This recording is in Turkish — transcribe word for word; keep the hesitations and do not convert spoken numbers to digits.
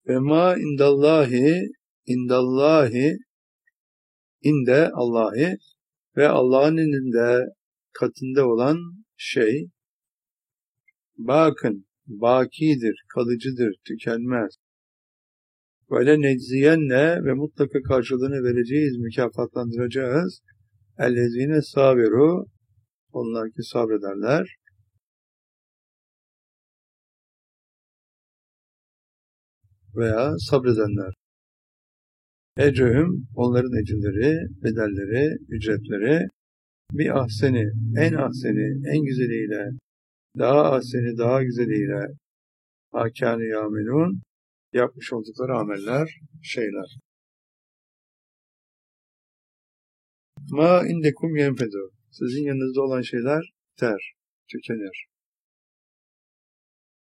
Ve ma indallahi indallahi inde Allahi ve Allah'ın indinde katında olan şey bakın, bakidir, kalıcıdır, tükenmez. Böyle necziyenne ve mutlaka karşılığını vereceğiz, mükafatlandıracağız. Ellezine sabiru, onlar ki sabrederler. Veya sabredenler. Ecrühüm, onların ecirleri, bedelleri, ücretleri, bir ahseni, en ahseni, en güzeliyle, daha ahseni, daha güzeliyle, hakâni yâmelûn, yapmış oldukları ameller, şeyler. Ma indekum yenfedu, sizin yanınızda olan şeyler ter, tükenir.